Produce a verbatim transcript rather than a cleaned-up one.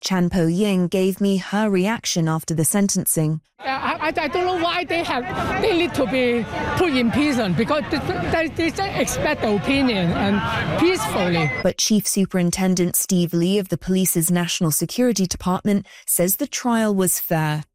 Chan Po-ying gave me her reaction after the sentencing. I, I, I don't know why they have they need to be put in prison, because they, they just expect the opinion and peacefully. But Chief Superintendent Steve Lee of the police's National Security Department says the trial was fair.